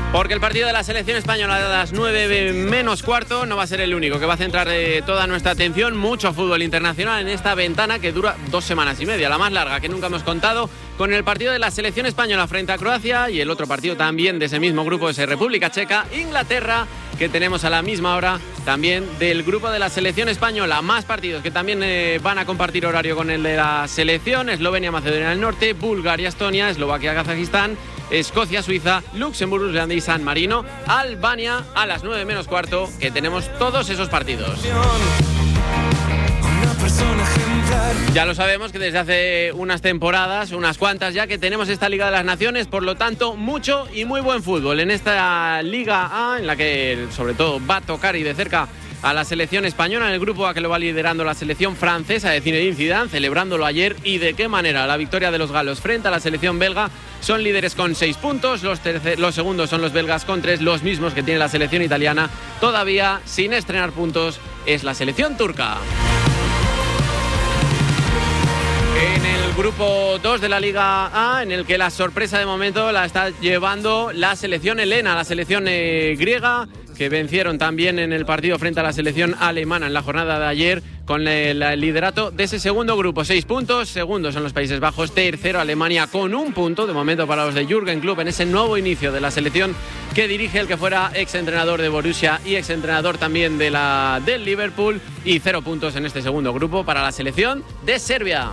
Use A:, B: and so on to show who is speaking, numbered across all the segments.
A: Porque el partido de la selección española a las 9 menos cuarto no va a ser el único que va a centrar toda nuestra atención. Mucho fútbol internacional en esta ventana que dura 2 semanas y media, la más larga que nunca hemos contado, con el partido de la selección española frente a Croacia y el otro partido también de ese mismo grupo es República Checa, Inglaterra, que tenemos a la misma hora también del grupo de la selección española. Más partidos que también van a compartir horario con el de la selección: Eslovenia, Macedonia del Norte, Bulgaria, Estonia, Eslovaquia, Kazajistán, Escocia, Suiza, Luxemburgo, Irlanda y San Marino, Albania a las 9 menos cuarto, que tenemos todos esos partidos. Ya lo sabemos que desde hace unas temporadas, unas cuantas ya, que tenemos esta Liga de las Naciones, por lo tanto, mucho y muy buen fútbol en esta Liga A, en la que sobre todo va a tocar y de cerca a la selección española, en el grupo A que lo va liderando la selección francesa de Zinedine Zidane, celebrándolo ayer, y de qué manera. La victoria de los galos frente a la selección belga. Son líderes con 6 puntos, los segundos son los belgas con 3, los mismos que tiene la selección italiana. Todavía sin estrenar puntos es la selección turca. En el grupo 2 de la Liga A, en el que la sorpresa de momento la está llevando la selección helena, la selección griega, que vencieron también en el partido frente a la selección alemana en la jornada de ayer, con el liderato de ese segundo grupo. 6 puntos, segundos son los Países Bajos, tercero Alemania con 1 punto, de momento para los de Jürgen Klopp, en ese nuevo inicio de la selección que dirige el que fuera exentrenador de Borussia y exentrenador también del Liverpool, y 0 puntos en este segundo grupo para la selección de Serbia.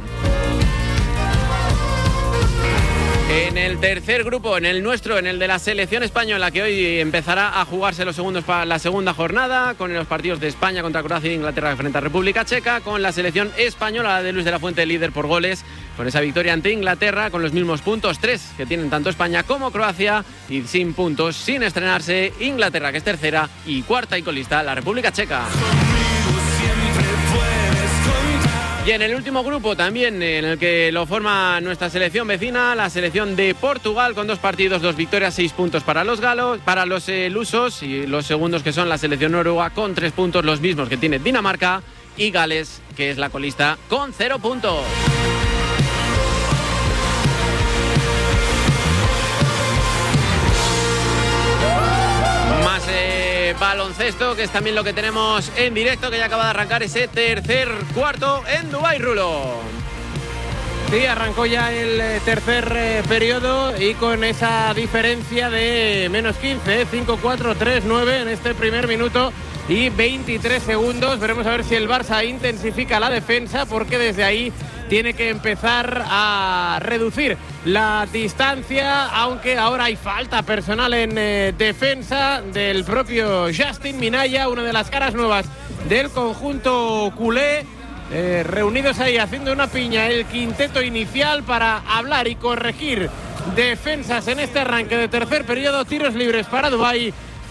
A: En el tercer grupo, en el nuestro, en el de la selección española, que hoy empezará a jugarse los segundos para la segunda jornada, con los partidos de España contra Croacia e Inglaterra frente a República Checa, con la selección española, la de Luis de la Fuente, líder por goles, con esa victoria ante Inglaterra, con los mismos puntos, 3 que tienen tanto España como Croacia, y sin puntos, sin estrenarse, Inglaterra, que es tercera, y cuarta y colista la República Checa. Y en el último grupo también, en el que lo forma nuestra selección vecina, la selección de Portugal, con 2 partidos, 2 victorias, 6 puntos para los galos, para los lusos, y los segundos, que son la selección noruega, con 3 puntos, los mismos que tiene Dinamarca, y Gales, que es la colista, con 0 puntos. Más baloncesto, que es también lo que tenemos en directo, que ya acaba de arrancar ese tercer cuarto en Dubái, Rulo.
B: Sí, arrancó ya el tercer periodo, y con esa diferencia de menos 15, 5-4, 3-9 en este primer minuto y 23 segundos. Veremos a ver si el Barça intensifica la defensa, porque desde ahí tiene que empezar a reducir la distancia, aunque ahora hay falta personal en defensa del propio Justin Minaya, una de las caras nuevas del conjunto culé. Reunidos ahí haciendo una piña el quinteto inicial para hablar y corregir defensas en este arranque de tercer periodo. Tiros libres para Dubái,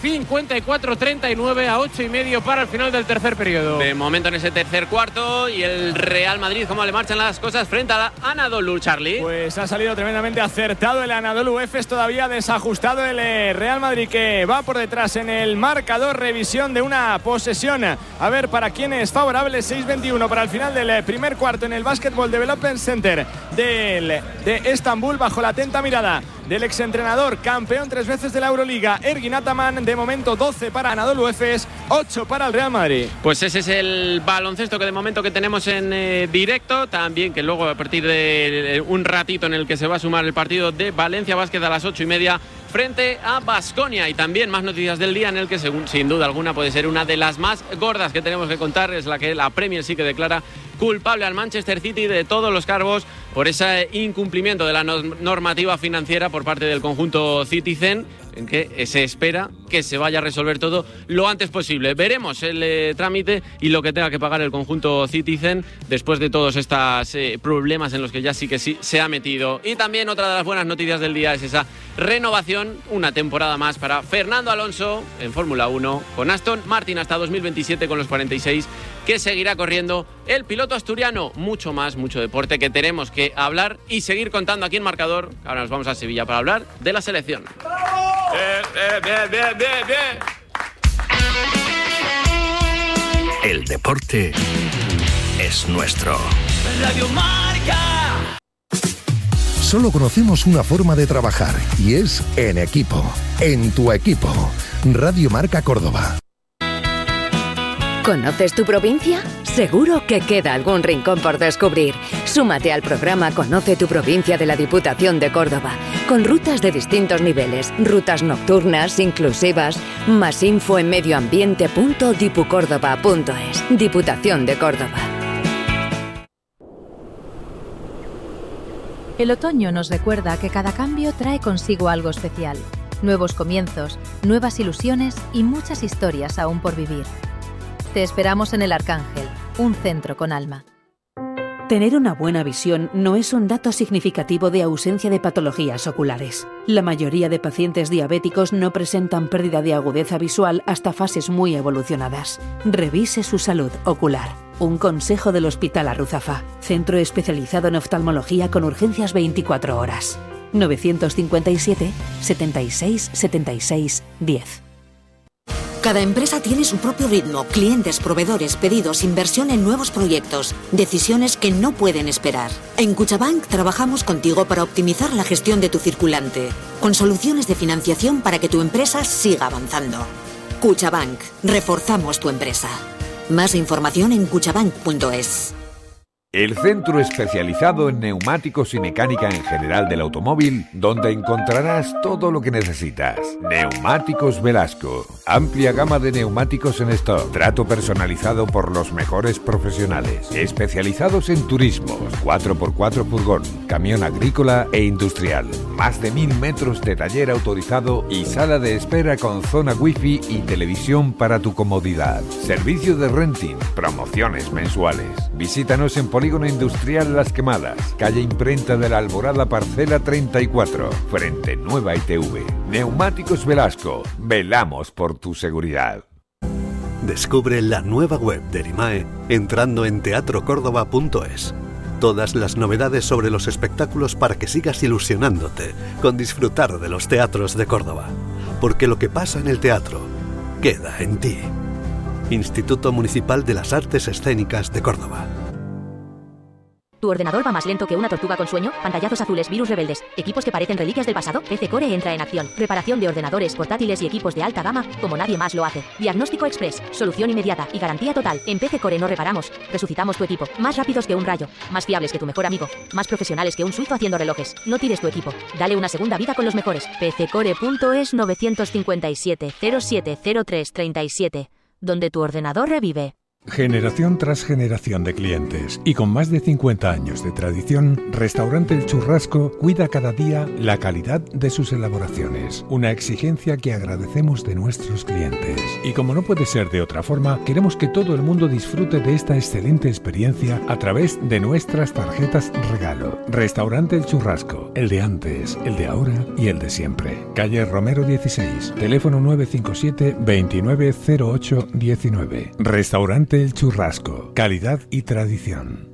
B: 54-39 a 8:30 para el final del tercer periodo.
A: De momento en ese tercer cuarto, y el Real Madrid, ¿cómo le marchan las cosas frente a la Anadolu, Charlie?
C: Pues ha salido tremendamente acertado el Anadolu Efes, todavía desajustado el Real Madrid, que va por detrás en el marcador. Revisión de una posesión, a ver para quién es favorable. 6:21 para el final del primer cuarto en el Basketball Development Center de Estambul, bajo la atenta mirada del exentrenador, campeón 3 veces de la Euroliga, Ergin Ataman. De momento 12 para Anadolu Efes, 8 para el Real Madrid.
A: Pues ese es el baloncesto que de momento que tenemos en directo. También que luego, a partir de un ratito en el que se va a sumar el partido de Valencia Basket a las 8:30 frente a Baskonia. Y también más noticias del día, en el que sin duda alguna puede ser una de las más gordas que tenemos que contar, es la que la Premier sí que declara culpable al Manchester City de todos los cargos por ese incumplimiento de la normativa financiera por parte del conjunto Citizen, en que se espera que se vaya a resolver todo lo antes posible. Veremos el trámite y lo que tenga que pagar el conjunto Citizen después de todos estos problemas en los que ya sí que sí se ha metido. Y también otra de las buenas noticias del día es esa renovación, una temporada más para Fernando Alonso en Fórmula 1 con Aston Martin hasta 2027 con los 46 que seguirá corriendo el piloto asturiano. Mucho más, mucho deporte que tenemos que hablar y seguir contando aquí en Marcador. Ahora nos vamos a Sevilla para hablar de la selección.
D: Bien. El deporte es nuestro. Radio Marca.
E: solo conocemos una forma de trabajar y es en equipo, en tu equipo. Radio Marca Córdoba.
F: ¿Conoces tu provincia? Seguro que queda algún rincón por descubrir. Súmate al programa Conoce tu provincia de la Diputación de Córdoba, con rutas de distintos niveles, rutas nocturnas, inclusivas. Más info en medioambiente.dipucórdoba.es. Diputación de Córdoba.
G: El otoño nos recuerda que cada cambio trae consigo algo especial. Nuevos comienzos, nuevas ilusiones y muchas historias aún por vivir. Te esperamos en El Arcángel, un centro con alma.
H: Tener una buena visión no es un dato significativo de ausencia de patologías oculares. La mayoría de pacientes diabéticos no presentan pérdida de agudeza visual hasta fases muy evolucionadas. Revise su salud ocular. Un consejo del Hospital Arruzafa, centro especializado en oftalmología con urgencias 24 horas. 957 76 76 10.
I: Cada empresa tiene su propio ritmo, clientes, proveedores, pedidos, inversión en nuevos proyectos, decisiones que no pueden esperar. En Cuchabank trabajamos contigo para optimizar la gestión de tu circulante, con soluciones de financiación para que tu empresa siga avanzando. Cuchabank, reforzamos tu empresa. Más información en cuchabank.es.
J: El centro especializado en neumáticos y mecánica en general del automóvil, donde encontrarás todo lo que necesitas. Neumáticos Velasco. Amplia gama de neumáticos en stock. Trato personalizado por los mejores profesionales. Especializados en turismos, 4x4 furgón, camión agrícola e industrial. Más de 1000 metros de taller autorizado y sala de espera con zona wifi y televisión para tu comodidad. Servicio de renting, promociones mensuales. Visítanos en Polígono Industrial Las Quemadas, calle Imprenta de la Alborada, parcela 34, frente Nueva ITV. Neumáticos Velasco, velamos por tu seguridad.
K: Descubre la nueva web de Erimae entrando en teatrocórdoba.es. Todas las novedades sobre los espectáculos para que sigas ilusionándote con disfrutar de los teatros de Córdoba. Porque lo que pasa en el teatro queda en ti. Instituto Municipal de las Artes Escénicas de Córdoba.
L: ¿Tu ordenador va más lento que una tortuga con sueño? Pantallazos azules, virus rebeldes, equipos que parecen reliquias del pasado. PC Core entra en acción. Reparación de ordenadores, portátiles y equipos de alta gama como nadie más lo hace. Diagnóstico express, solución inmediata y garantía total. En PC Core no reparamos, resucitamos tu equipo. Más rápidos que un rayo, más fiables que tu mejor amigo, más profesionales que un suizo haciendo relojes. No tires tu equipo, dale una segunda vida con los mejores. pccore.es 957 0703 37, donde tu ordenador revive.
M: Generación tras generación de clientes y con más de 50 años de tradición, Restaurante El Churrasco cuida cada día la calidad de sus elaboraciones, una exigencia que agradecemos de nuestros clientes. Y como no puede ser de otra forma, queremos que todo el mundo disfrute de esta excelente experiencia a través de nuestras tarjetas regalo. Restaurante El Churrasco, el de antes, el de ahora y el de siempre. Calle Romero 16, teléfono 957 2908 19. Restaurante El Churrasco, calidad y tradición.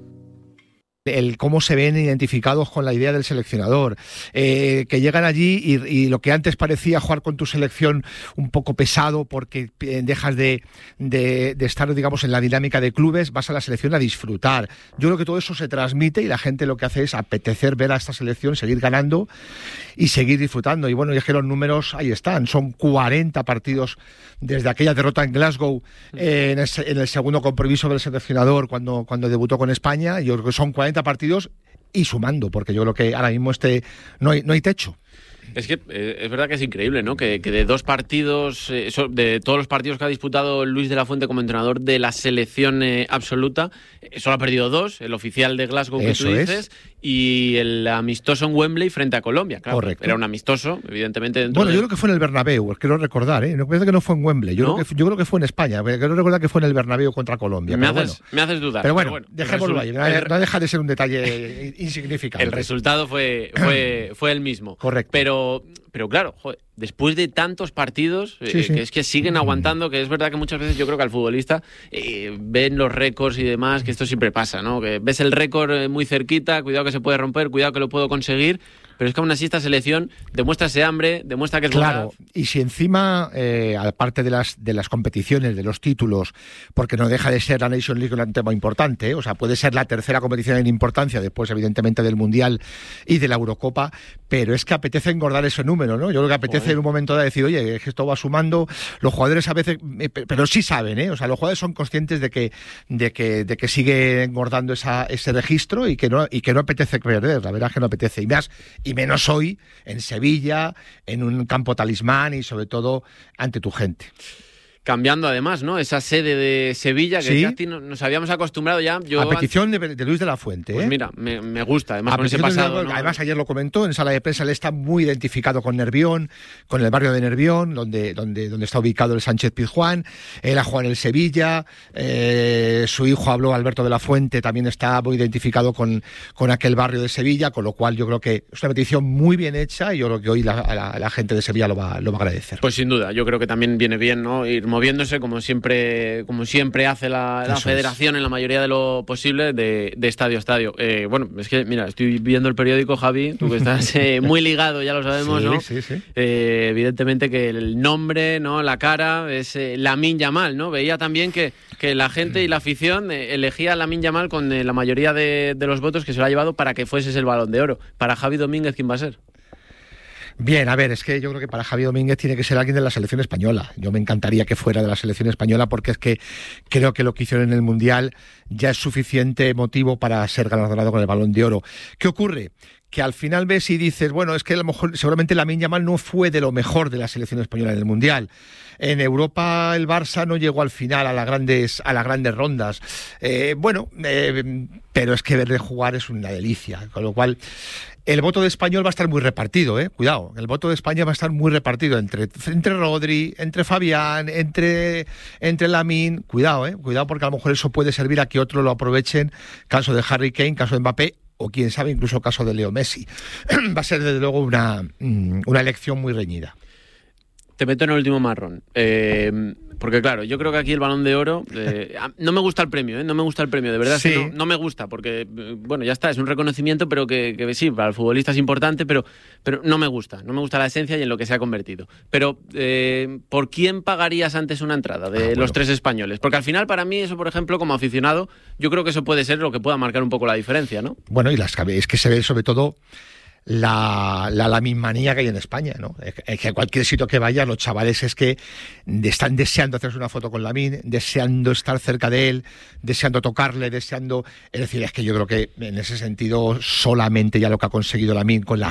N: El cómo se ven identificados con la idea del seleccionador, que llegan allí y lo que antes parecía jugar con tu selección un poco pesado porque dejas de estar, digamos, en la dinámica de clubes, vas a la selección a disfrutar. Yo creo que todo eso se transmite y la gente lo que hace es apetecer ver a esta selección, seguir ganando y seguir disfrutando. Y bueno, y es que los números ahí están, son 40 partidos desde aquella derrota en Glasgow en el segundo compromiso del seleccionador cuando debutó con España. Yo creo que son 40 partidos y sumando, porque yo creo que ahora mismo no hay techo.
A: Es que es verdad que es increíble, ¿no? Que de 2 partidos, de todos los partidos que ha disputado Luis de la Fuente como entrenador de la selección absoluta, solo ha perdido 2, el oficial de Glasgow que tú dices, y el amistoso en Wembley frente a Colombia. Claro, correcto. Era un amistoso, evidentemente. Yo creo que
N: fue en el Bernabéu, quiero recordar, me parece que no fue en Wembley, yo creo que fue en España, quiero recordar que fue en el Bernabéu contra Colombia.
A: Me haces dudar.
N: Pero bueno, dejémoslo ahí, no deja de ser un detalle insignificante.
A: El resultado fue el mismo.
N: Correcto.
A: Pero claro, joder, después de tantos partidos, que es que siguen aguantando, que es verdad que muchas veces yo creo que al futbolista ven los récords y demás, que esto siempre pasa, ¿no? Que ves el récord muy cerquita, cuidado que se puede romper, cuidado que lo puedo conseguir, pero es que aún así esta selección demuestra ese hambre, demuestra que es
N: claro,
A: voraz.
N: Y si encima, aparte de las competiciones, de los títulos, porque no deja de ser la Nations League un tema importante, o sea, puede ser la tercera competición en importancia, después evidentemente del Mundial y de la Eurocopa, pero es que apetece engordar ese número, ¿no? Yo creo que apetece en un momento de decir, oye, es que esto va sumando, los jugadores a veces, pero sí saben, o sea, los jugadores son conscientes de que sigue engordando ese registro y que no apetece perder, la verdad es que no apetece, y menos hoy en Sevilla, en un campo talismán y sobre todo ante tu gente.
A: Cambiando además, ¿no? Esa sede de Sevilla que
N: ¿Sí?
A: ya nos habíamos acostumbrado ya.
N: A petición de Luis de la Fuente.
A: Pues mira, me gusta, además con ese pasado, ¿no?
N: Además ayer lo comentó en sala de prensa, él está muy identificado con Nervión, con el barrio de Nervión, donde está ubicado el Sánchez Pizjuán. Él ha jugado en el Sevilla, su hijo habló, Alberto de la Fuente, también está muy identificado con aquel barrio de Sevilla, con lo cual yo creo que es una petición muy bien hecha y yo creo que hoy la gente de Sevilla lo va a agradecer.
A: Pues sin duda, yo creo que también viene bien, ¿no? Ir moviéndose como siempre hace la federación en la mayoría de lo posible de estadio a estadio. Bueno, es que mira, estoy viendo el periódico, Javi, tú que estás muy ligado, ya lo sabemos,
N: sí,
A: ¿no?
N: Sí.
A: Evidentemente que el nombre, ¿no? La cara es Lamine Yamal, ¿no? Veía también que la gente y la afición elegía a Lamine Yamal con la mayoría de los votos que se lo ha llevado para que fuese el Balón de Oro. Para Javi Domínguez, ¿quién va a ser?
N: Bien, a ver, es que yo creo que para Javi Domínguez tiene que ser alguien de la selección española. Yo me encantaría que fuera de la selección española porque es que creo que lo que hicieron en el Mundial ya es suficiente motivo para ser galardonado con el Balón de Oro. ¿Qué ocurre? Que al final ves y dices, bueno, es que a lo mejor seguramente Lamine Yamal no fue de lo mejor de la selección española en el Mundial. En Europa el Barça no llegó al final a las grandes rondas. Pero es que verle jugar es una delicia, con lo cual el voto de español va a estar muy repartido, cuidado, el voto de España va a estar muy repartido entre Rodri, entre Fabián, entre Lamine, cuidado porque a lo mejor eso puede servir a que otros lo aprovechen, caso de Harry Kane, caso de Mbappé, o quién sabe, incluso el caso de Leo Messi. Va a ser desde luego una elección muy reñida.
A: Te meto en el último marrón. Porque claro, yo creo que aquí el Balón de Oro... no me gusta el premio, no me gusta el premio, de verdad.
N: Sí.
A: Es que no me gusta, porque, bueno, ya está, es un reconocimiento, pero que sí, para el futbolista es importante, pero no me gusta la esencia y en lo que se ha convertido. Pero, ¿por quién pagarías antes una entrada de los tres españoles? Porque al final, para mí, eso, por ejemplo, como aficionado, yo creo que eso puede ser lo que pueda marcar un poco la diferencia, ¿no?
N: Bueno, y es que se ve sobre todo la Laminmanía que hay en España, ¿no? Es que a cualquier sitio que vaya, los chavales es que están deseando hacerse una foto con Lamine, deseando estar cerca de él, deseando tocarle, deseando... Es decir, es que yo creo que en ese sentido solamente ya lo que ha conseguido Lamine con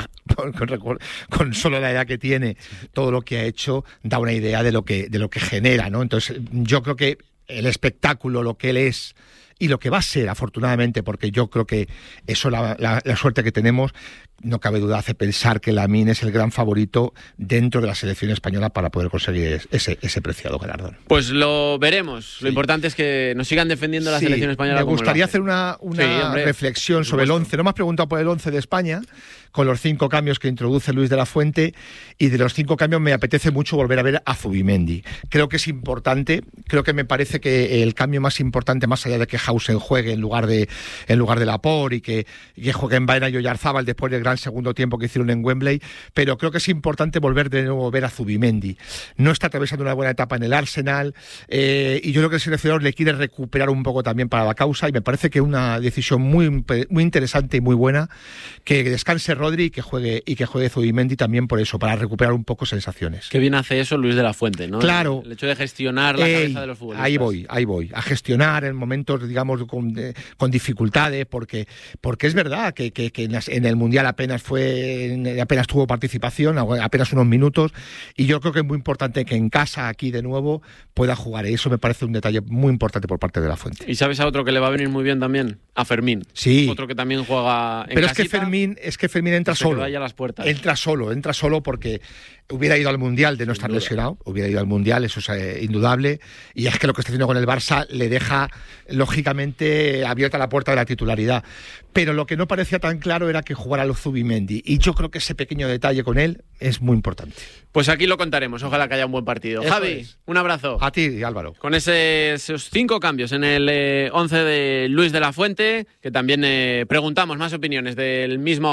N: solo la edad que tiene, todo lo que ha hecho, da una idea de lo que genera, ¿no? Entonces, yo creo que el espectáculo, lo que él es y lo que va a ser, afortunadamente, porque yo creo que eso, la suerte que tenemos, no cabe duda, hace pensar que Lamine es el gran favorito dentro de la selección española para poder conseguir ese preciado galardón.
A: Pues lo veremos. Lo importante es que nos sigan defendiendo la selección española.
N: Me gustaría hacer una reflexión sobre el 11. No me has preguntado por el 11 de España, con los 5 cambios que introduce Luis de la Fuente, y de los 5 cambios me apetece mucho volver a ver a Zubimendi. Creo que es importante, creo que me parece que el cambio más importante, más allá de que Hausen juegue en lugar de Laporte y que juegue en Baena y Oyarzábal después del gran segundo tiempo que hicieron en Wembley, pero creo que es importante volver de nuevo a ver a Zubimendi. No está atravesando una buena etapa en el Arsenal, y yo creo que el seleccionador le quiere recuperar un poco también para la causa, y me parece que una decisión muy, muy interesante y muy buena que descanse Rodri y que juegue Zubimendi también por eso, para recuperar un poco sensaciones.
A: Qué bien hace eso Luis de la Fuente, ¿no?
N: Claro.
A: El hecho de gestionar la cabeza de los futbolistas.
N: Ahí voy. A gestionar en momentos, digamos, con dificultades, porque es verdad que en el Mundial apenas tuvo participación, apenas unos minutos, y yo creo que es muy importante que en casa, aquí de nuevo, pueda jugar. Eso me parece un detalle muy importante por parte de la Fuente.
A: ¿Y sabes a otro que le va a venir muy bien también? A Fermín.
N: Sí.
A: Otro que también juega en
N: Pero
A: casita.
N: Es que Fermín entra solo.
A: A las puertas.
N: Entra solo porque hubiera ido al Mundial de no estar lesionado, hubiera ido al Mundial, eso es indudable, y es que lo que está haciendo con el Barça le deja, lógicamente, abierta la puerta de la titularidad. Pero lo que no parecía tan claro era que jugara los Zubimendi, y yo creo que ese pequeño detalle con él es muy importante.
A: Pues aquí lo contaremos, ojalá que haya un buen partido.
N: Eso
A: Javi,
N: es.
A: un abrazo.
N: A ti, Álvaro.
A: Con esos 5 cambios en el 11 de Luis de la Fuente, que también preguntamos más opiniones del mismo 11. Borja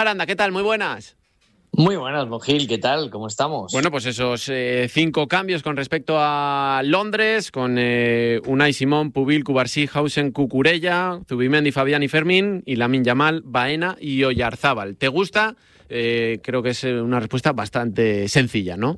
A: Borja Aranda, ¿qué tal? Muy buenas.
O: Muy buenas, Mojil, ¿qué tal? ¿Cómo estamos?
A: Bueno, pues esos 5 cambios con respecto a Londres, con Unai Simón, Pubil, Cubarsí, Hausen, Cucurella, Zubimendi, Fabián y Fermín, y Lamine Yamal, Baena y Oyarzábal. ¿Te gusta? Creo que es una respuesta bastante sencilla, ¿no?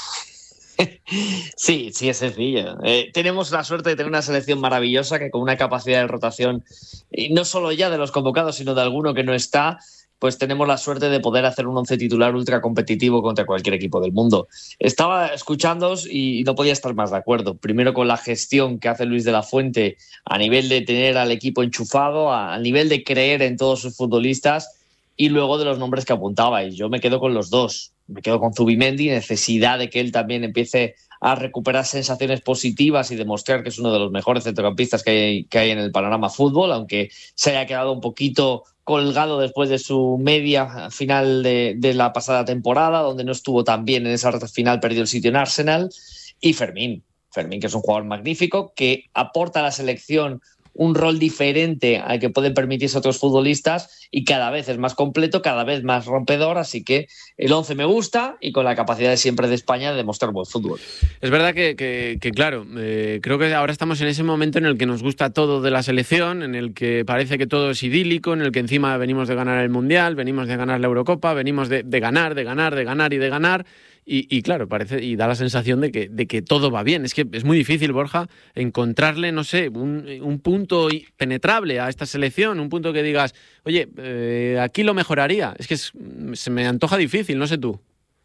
O: Sí, es sencilla. Tenemos la suerte de tener una selección maravillosa que con una capacidad de rotación, y no solo ya de los convocados, sino de alguno que no está, pues tenemos la suerte de poder hacer un 11 titular ultra competitivo contra cualquier equipo del mundo. Estaba escuchándoos y no podía estar más de acuerdo. Primero con la gestión que hace Luis de la Fuente a nivel de tener al equipo enchufado, a nivel de creer en todos sus futbolistas, y luego de los nombres que apuntabais. Yo me quedo con los dos. Me quedo con Zubimendi, necesidad de que él también empiece a recuperar sensaciones positivas y demostrar que es uno de los mejores centrocampistas que hay en el panorama fútbol, aunque se haya quedado un poquito colgado después de su media final de la pasada temporada, donde no estuvo tan bien en esa recta final, perdió el sitio en Arsenal. Y Fermín, que es un jugador magnífico, que aporta a la selección un rol diferente al que pueden permitirse otros futbolistas y cada vez es más completo, cada vez más rompedor, así que el 11 me gusta y con la capacidad de siempre de España de demostrar buen fútbol.
A: Es verdad que claro, creo que ahora estamos en ese momento en el que nos gusta todo de la selección, en el que parece que todo es idílico, en el que encima venimos de ganar el Mundial, venimos de ganar la Eurocopa, venimos de ganar. Y claro, parece y da la sensación de que todo va bien. Es que es muy difícil, Borja, encontrarle, no sé, un punto penetrable a esta selección, un punto que digas, oye, aquí lo mejoraría. Es que se me antoja difícil, no sé tú.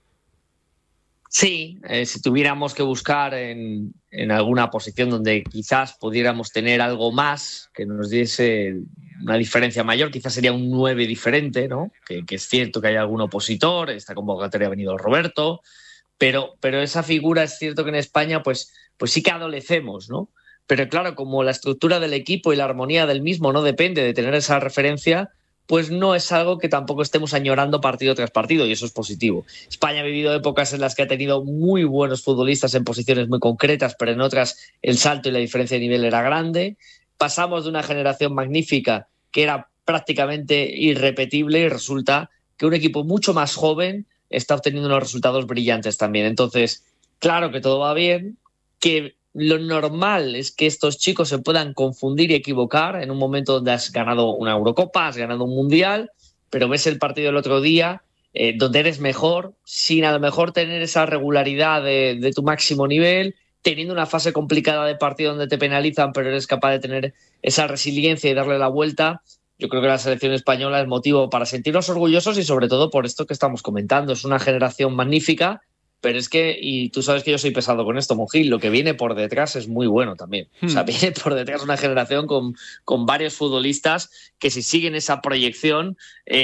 O: Sí, si tuviéramos que buscar en alguna posición donde quizás pudiéramos tener algo más que nos diese una diferencia mayor, quizás sería un 9 diferente, ¿no? Que es cierto que hay algún opositor, esta convocatoria ha venido Roberto, pero esa figura es cierto que en España pues sí que adolecemos, ¿no? Pero claro, como la estructura del equipo y la armonía del mismo no depende de tener esa referencia, pues no es algo que tampoco estemos añorando partido tras partido, y eso es positivo. España ha vivido épocas en las que ha tenido muy buenos futbolistas en posiciones muy concretas, pero en otras el salto y la diferencia de nivel era grande. Pasamos de una generación magnífica que era prácticamente irrepetible y resulta que un equipo mucho más joven está obteniendo unos resultados brillantes también. Entonces, claro que todo va bien, que lo normal es que estos chicos se puedan confundir y equivocar en un momento donde has ganado una Eurocopa, has ganado un Mundial, pero ves el partido del otro día donde eres mejor, sin a lo mejor tener esa regularidad de tu máximo nivel, teniendo una fase complicada de partido donde te penalizan, pero eres capaz de tener esa resiliencia y darle la vuelta. Yo creo que la selección española es motivo para sentirnos orgullosos y sobre todo por esto que estamos comentando. Es una generación magnífica, pero es que, y tú sabes que yo soy pesado con esto, Mojil, lo que viene por detrás es muy bueno también. O sea, viene por detrás una generación con varios futbolistas que si siguen esa proyección,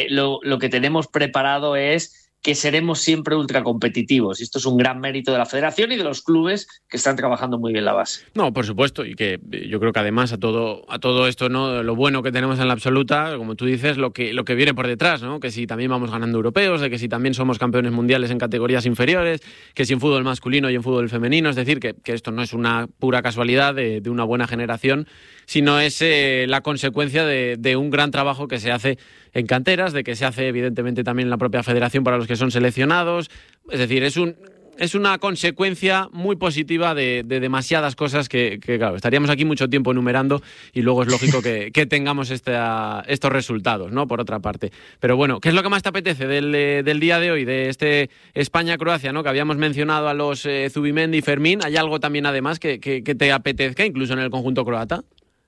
O: lo que tenemos preparado es que seremos siempre ultra competitivos. Y esto es un gran mérito de la federación y de los clubes que están trabajando muy bien la base.
A: No, por supuesto, y que yo creo que además a todo esto, ¿no? Lo bueno que tenemos en la absoluta, como tú dices, lo que viene por detrás, ¿no? Que si también vamos ganando europeos, de que si también somos campeones mundiales en categorías inferiores, que si en fútbol masculino y en fútbol femenino, es decir, que esto no es una pura casualidad de una buena generación, sino es la consecuencia de un gran trabajo que se hace en canteras, de que se hace evidentemente también en la propia federación para los que son seleccionados. Es decir, es una consecuencia muy positiva de demasiadas cosas que claro, estaríamos aquí mucho tiempo enumerando y luego es lógico que tengamos estos resultados, ¿no? Por otra parte. Pero bueno, ¿qué es lo que más te apetece del día de hoy, de este España-Croacia, ¿no? Que habíamos mencionado a los Zubimendi y Fermín. ¿Hay algo también además que te apetezca, incluso en el conjunto croata?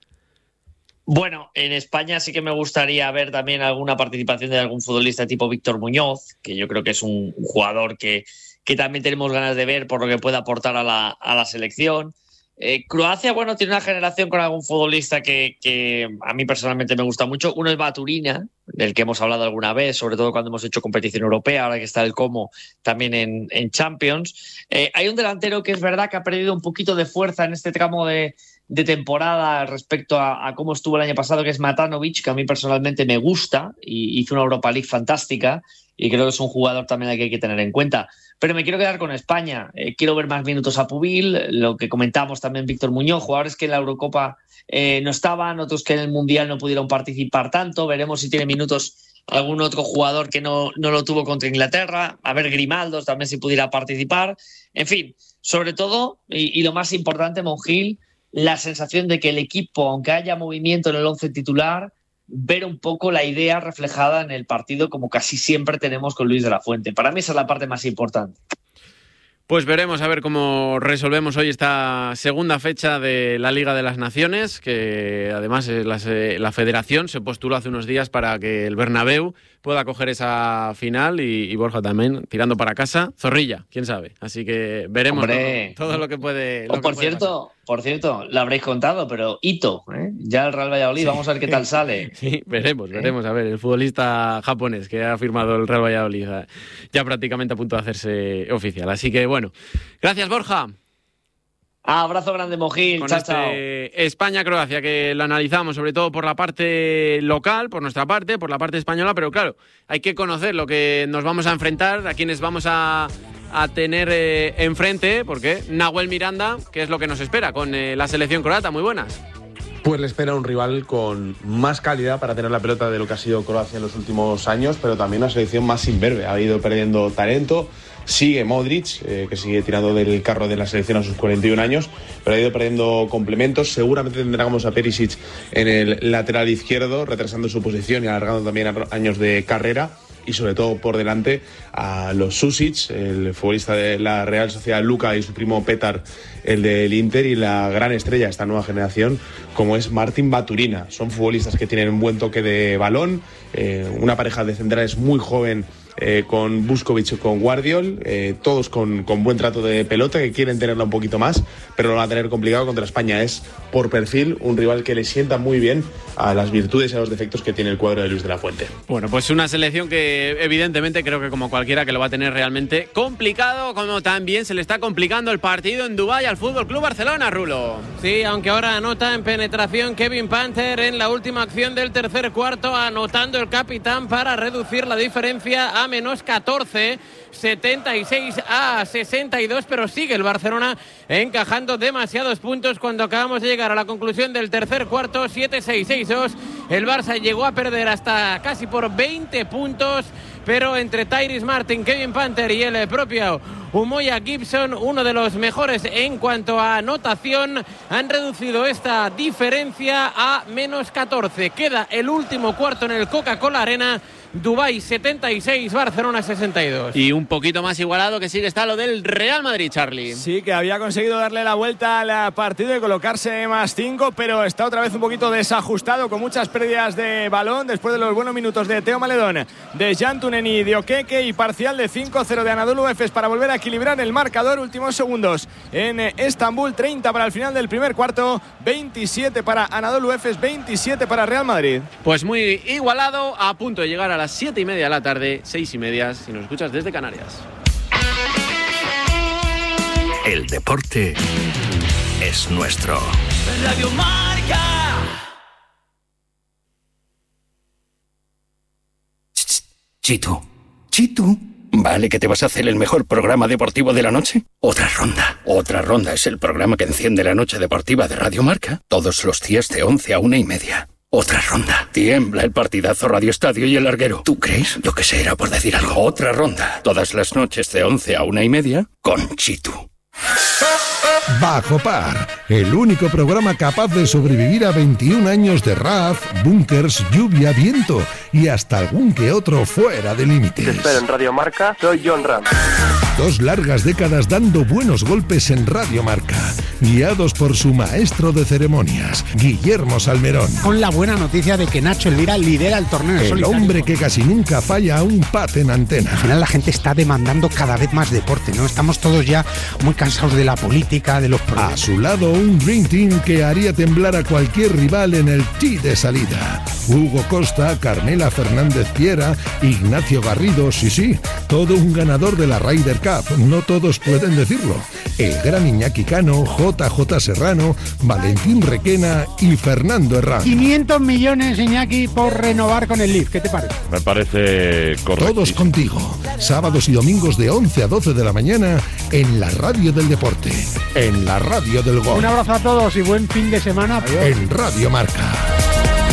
O: Bueno, en España sí que me gustaría ver también alguna participación de algún futbolista tipo Víctor Muñoz, que yo creo que es un jugador que también tenemos ganas de ver por lo que puede aportar a la selección. Croacia, bueno, tiene una generación con algún futbolista que a mí personalmente me gusta mucho. Uno es Baturina, del que hemos hablado alguna vez, sobre todo cuando hemos hecho competición europea, ahora que está el Como también en Champions. Hay un delantero que es verdad que ha perdido un poquito de fuerza en este tramo de temporada respecto a cómo estuvo el año pasado, que es Matanovic, que a mí personalmente me gusta y hizo una Europa League fantástica y creo que es un jugador también al que hay que tener en cuenta. Pero me quiero quedar con España. Quiero ver más minutos a Pubil, lo que comentábamos también Víctor Muñoz, jugadores que en la Eurocopa no estaban, otros que en el Mundial no pudieron participar tanto. Veremos si tiene minutos algún otro jugador que no lo tuvo contra Inglaterra, a ver Grimaldos también si pudiera participar. En fin, sobre todo, y lo más importante, Monjil, la sensación de que el equipo, aunque haya movimiento en el 11 titular, ver un poco la idea reflejada en el partido como casi siempre tenemos con Luis de la Fuente. Para mí esa es la parte más importante.
A: Pues veremos a ver cómo resolvemos hoy esta segunda fecha de la Liga de las Naciones, que además la Federación se postuló hace unos días para que el Bernabéu pueda coger esa final y Borja también tirando para casa. Zorrilla, quién sabe. Así que veremos todo lo que puede.
O: Por cierto, lo habréis contado, pero Ito, ya el Real Valladolid, sí. Vamos a ver qué tal sale.
A: Sí, veremos. A ver, el futbolista japonés que ha firmado el Real Valladolid ya prácticamente a punto de hacerse oficial. Así que bueno, gracias Borja.
O: Abrazo grande, Mojín.
A: Con
O: chao.
A: España-Croacia, que lo analizamos sobre todo por la parte local, por nuestra parte, por la parte española, pero claro, hay que conocer lo que nos vamos a enfrentar, a quienes vamos a tener enfrente, porque Nahuel Miranda, ¿qué es lo que nos espera con la selección croata? Muy buenas.
P: Pues le espera un rival con más calidad para tener la pelota de lo que ha sido Croacia en los últimos años, pero también una selección más imberbe. Ha ido perdiendo talento. Sigue Modric, que sigue tirando del carro de la selección a sus 41 años, pero ha ido perdiendo complementos. Seguramente tendremos a Perisic en el lateral izquierdo, retrasando su posición y alargando también años de carrera. Y sobre todo por delante a los Susic, el futbolista de la Real Sociedad Luka, y su primo Petar, el del Inter, y la gran estrella de esta nueva generación como es Martin Baturina. Son futbolistas que tienen un buen toque de balón, una pareja de centrales muy joven, con Vuskovic y con Guardiol, todos con buen trato de pelota, que quieren tenerla un poquito más, pero lo van a tener complicado contra España. Es por perfil un rival que le sienta muy bien a las virtudes y a los defectos que tiene el cuadro de Luis de la Fuente.
A: Bueno, pues una selección que evidentemente creo que como cualquiera que lo va a tener realmente complicado, como también se le está complicando el partido en Dubái al FC Barcelona, Rulo.
B: Sí, aunque ahora anota en penetración Kevin Panther en la última acción del tercer cuarto, anotando el capitán para reducir la diferencia a menos 14, 76-62, pero sigue el Barcelona encajando demasiados puntos cuando acabamos de llegar a la conclusión del tercer cuarto. 7-6-6-2, el Barça llegó a perder hasta casi por 20 puntos, pero entre Tyrese Martin, Kevin Panther y el propio Umoja Gibson, uno de los mejores en cuanto a anotación, han reducido esta diferencia a menos 14. Queda el último cuarto en el Coca-Cola Arena. Dubái 76, Barcelona 62.
A: Y un poquito más igualado que sigue está lo del Real Madrid, Charlie.
C: Sí, que había conseguido darle la vuelta al partido y colocarse más 5, pero está otra vez un poquito desajustado, con muchas pérdidas de balón después de los buenos minutos de Teo Maledón, de Jantunen y de Okeke, y parcial de 5-0 de Anadolu Efes para volver a equilibrar el marcador. Últimos segundos en Estambul, 30 para el final del primer cuarto, 27 para Anadolu Efes, 27 para Real Madrid.
A: Pues muy igualado, a punto de llegar a las 7:30 de la tarde, 6:30 si nos escuchas desde Canarias.
D: El deporte es nuestro.
Q: Radio Marca.
D: Chitu. ¿Vale que te vas a hacer el mejor programa deportivo de la noche? Otra ronda. Otra ronda es el programa que enciende la noche deportiva de Radio Marca todos los días de 11 a 1:30. Otra ronda. Tiembla el partidazo Radio Estadio y el Larguero. ¿Tú crees? Yo que sé, era por decir algo. Otra ronda. Todas las noches de 11 a 1:30 con Chitu.
E: Bajo Par, el único programa capaz de sobrevivir a 21 años de RAF, búnkers, lluvia, viento y hasta algún que otro fuera de límites.
R: Te espero en Radio Marca, soy John Ram.
E: 2 largas décadas dando buenos golpes en Radio Marca, guiados por su maestro de ceremonias, Guillermo Salmerón.
S: Con la buena noticia de que Nacho Elvira lidera el torneo.
E: El hombre que casi nunca falla a un pat en antena.
S: Al final la gente está demandando cada vez más deporte, ¿no? Estamos todos ya muy cansados de la política, de los problemas.
E: A su lado, un Dream Team que haría temblar a cualquier rival en el tee de salida. Hugo Costa, Carmela Fernández Piera, Ignacio Garrido, sí, todo un ganador de la Ryder Cup. No todos pueden decirlo. El gran Iñaki Cano, JJ Serrano, Valentín Requena y Fernando Herrán.
S: 500 millones, Iñaki, por renovar con el Leaf. ¿Qué te parece?
T: Me parece correcto.
E: Todos contigo. Sábados y domingos de 11 a 12 de la mañana en la radio del deporte, en la radio del gol.
S: Un abrazo a todos y buen fin de semana.
E: En Radio Marca.